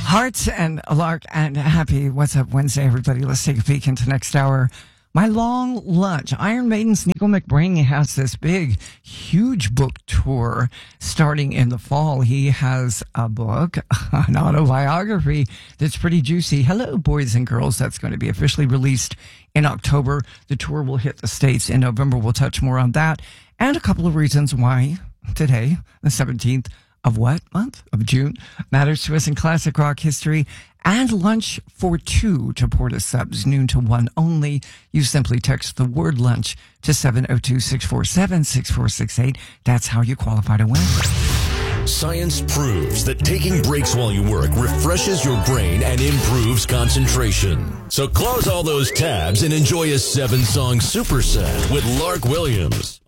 Hearts and Lark and Happy. What's up Wednesday, everybody? Let's take a peek into next hour. My long lunch. Iron Maiden's Nico McBrain has this big, huge book tour starting in the fall. He has a book, an autobiography that's pretty juicy. Hello, boys and girls. That's going to be officially released in October. The tour will hit the States in November. We'll touch more on that and a couple of reasons why today, the 17th of what month? Of June, matters to us in classic rock history. And lunch for two to Porta Subs, noon to 1 only. You simply text the word lunch to 702-647-6468. That's how you qualify to win. Science proves that taking breaks while you work refreshes your brain and improves concentration. So close all those tabs and enjoy a 7-song superset with Lark Williams